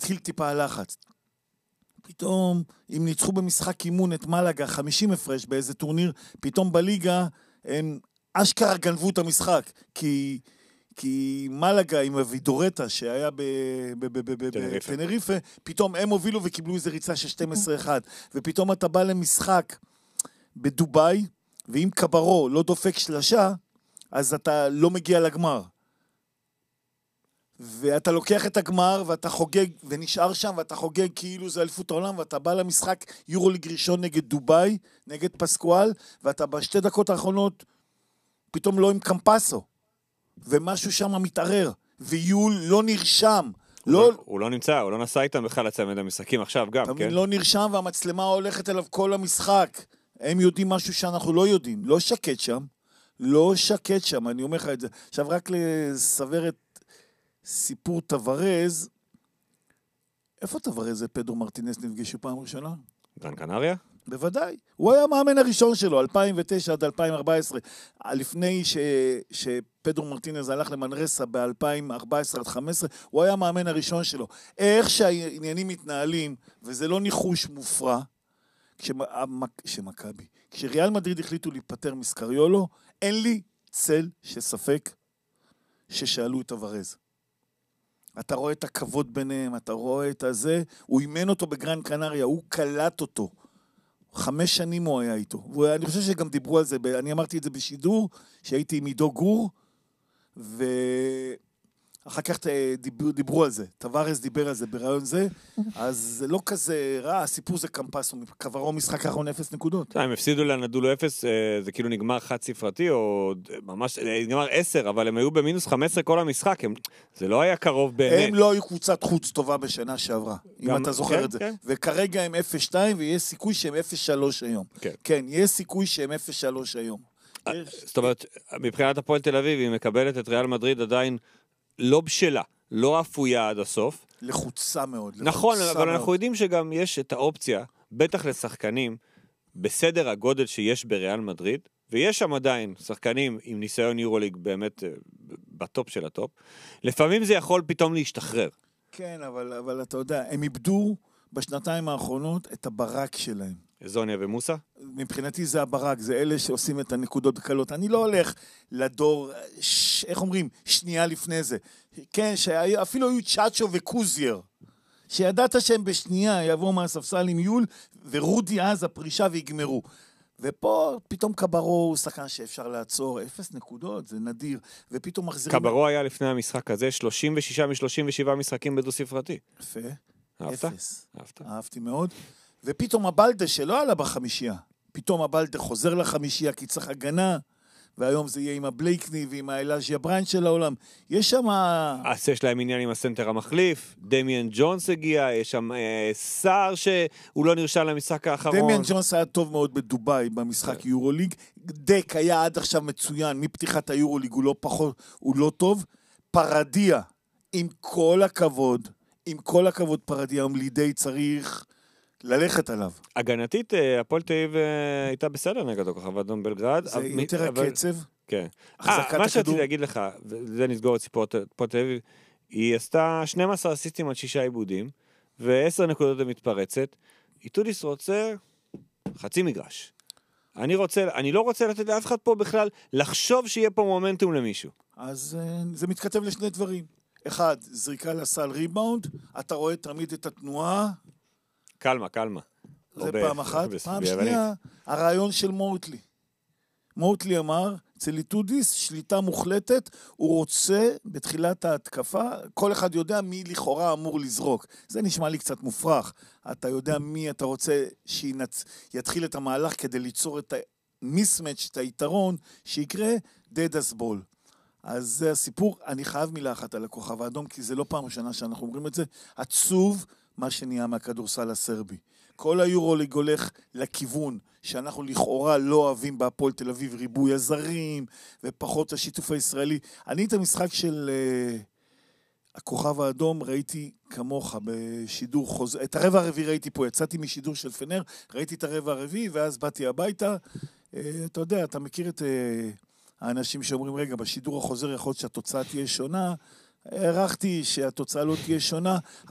התחיל טיפה הלחץ. פתאום, אם ניצחו במשחק אימון את מלאגה 50 הפרש באיזה טורניר, פתאום בליגה הם אשכרה גנבו את המשחק, כי מלאגה עם הווידורטה שהיה בטנריפה, פתאום הם הובילו וקיבלו איזו ריצה של 12-1, ופתאום אתה בא למשחק בדוביי, ואם קברו לא דופק שלשה, אז אתה לא מגיע לגמר. ואתה לוקח את הגמר, ואתה חוגג, ונשאר שם, ואתה חוגג כאילו זה אליפות העולם, ואתה בא למשחק יורוליג ראשון נגד דוביי, נגד פסקואל, ואתה בשתי דקות האחרונות, פתאום לא עם קמפסו, ומשהו שם מתערער, ויול לא נרשם. הוא לא נמצא, הוא לא נסע איתם בכלל לצמד המשחקים עכשיו גם, כן? לא נרשם, והמצלמה הולכת אליו כל המשחק. הם יודעים משהו שאנחנו לא יודעים. לא שקט שם. לא שקט שם, אני אומר לך את זה. עכשיו רק לסבר את סיפור טוורז, איפה טוורז ופדרו מרטינס נפגשו פעם ראשונה? גרן קנריה? בוודאי. הוא היה המאמן הראשון שלו, 2009 עד 2014. לפני שפדרו מרטינס הלך למנרסה ב-2014 עד 2015, הוא היה המאמן הראשון שלו. איך שהעניינים מתנהלים, וזה לא ניחוש מופרע, כשמכבי, כשריאל מדריד החליטו להיפטר מסקריולו, אין לי צל שספק ששאלו את טוורז. אתה רואה את הכבוד ביניהם, אתה רואה את הזה, הוא אימן אותו בגרן קנריה, הוא קלט אותו. 5 שנים הוא היה איתו. ואני חושב שגם דיברו על זה, אני אמרתי את זה בשידור, שהייתי עם עידו גור, ואחר כך דיברו על זה. טוורז דיבר על זה ברעיון זה, אז זה לא כזה רע, הסיפור זה קמפס, קברו משחק האחרון 0 נקודות. הם הפסידו לנדולו 0, זה כאילו נגמר חד ספרתי, או ממש, נגמר 10, אבל הם היו במינוס 15 כל המשחק, זה לא היה קרוב באמת. הם לא היו קבוצת חוץ טובה בשנה שעברה, אם אתה זוכר את זה. וכרגע הם 0-2, ויש סיכוי שהם 0-3 היום. כן, יש סיכוי שהם 0-3 היום. זאת אומרת, מבחינת הפועל תל אביב, היא מקבלת את ריאל מדריד עדיין לא בשלה, לא אפויה עד הסוף. לחוצה מאוד. נכון, אבל אנחנו יודעים שגם יש את האופציה, בטח לשחקנים, בסדר הגודל שיש בריאל מדריד, ויש שם עדיין שחקנים עם ניסיון יורוליג באמת בטופ של הטופ, לפעמים זה יכול פתאום להשתחרר. כן, אבל אתה יודע, הם איבדו בשנתיים האחרונות את הברק שלהם. זוניה ומוסה? מבחינתי זה הברק, זה אלה שעושים את הנקודות הקלות. אני לא הולך לדור, איך אומרים, שנייה לפני זה. כן, שאפילו היו צ'אצ'ו וקוזייר, שידעת שהם בשנייה יבואו מהספסל עם יול, ורודי אז הפרישה ויגמרו. ופה פתאום קברו הוא שחקן שאפשר לעצור, 0 נקודות, זה נדיר, ופתאום מחזירים... קברו היה לפני המשחק הזה, 36 מ-37 משחקים בדו ספרתי. יפה. אהבת? אהבתי מאוד. ופתאום הבלדה שלא עלה בחמישייה, פתאום הבלדה חוזר לחמישייה כי צריך הגנה, והיום זה יהיה עם הבלייקני ועם האלאז'יה בריין של העולם. יש שם... אז יש להם עניין עם הסנטר המחליף, דמיאן ג'ונס הגיע, יש שם שר שהוא לא נרשם למשחק האחרון. דמיאן ג'ונס היה טוב מאוד בדוביי במשחק יורוליג, דק היה עד עכשיו מצוין, מפתיחת היורוליג הוא לא פחות, הוא לא טוב. פרדיה, עם כל הכבוד פרדיה, לידי צריך... ללכת עליו. הגנתית, הפועל תל אביב הייתה בסדר נגדו ככה, ואדום בלגרד. זה יותר הקצב. כן. מה שרציתי להגיד לך, וזה נסגור את סיפור הפועל תל אביב, היא עשתה 12 אסיסטים על 6 עיבודים, ו10 נקודות למתפרצת. איטודיס רוצה חצי מגרש. אני לא רוצה לתת לאף אחד פה בכלל לחשוב שיהיה פה מומנטום למישהו. אז זה מתכתב לשני דברים. אחד, זריקה לסל ריבאונד, אתה רואה תמיד את התנועה, קלמה. זה פעם אחת. פעם שנייה, הרעיון של מוטלי. מוטלי אמר, אצל איטודיס, שליטה מוחלטת, הוא רוצה בתחילת ההתקפה, כל אחד יודע מי לכאורה אמור לזרוק. זה נשמע לי קצת מופרך. אתה יודע מי אתה רוצה שיתחיל את המהלך כדי ליצור את המיסמץ', את היתרון, שיקרה דדס בול. אז זה הסיפור. אני חייב מילה אחת על הכוכב האדום, כי זה לא פעם ראשונה שאנחנו אומרים את זה. עצוב מה שנהיה מהכדורסל הסרבי. כל היורוליג הולך לכיוון שאנחנו לכאורה לא אוהבים בהפועל תל אביב, ריבוי הזרים ופחות השיתוף הישראלי. אני את המשחק של הכוכב האדום ראיתי כמוך בשידור חוזר. את הרבע הרביעי ראיתי פה, יצאתי משידור של פנר, ראיתי את הרבע הרביעי ואז באתי הביתה. אתה יודע, אתה מכיר את האנשים שאומרים, רגע, בשידור החוזר יכול להיות שהתוצאה תהיה שונה. הערכתי שהתוצאה לא תהיה שונה,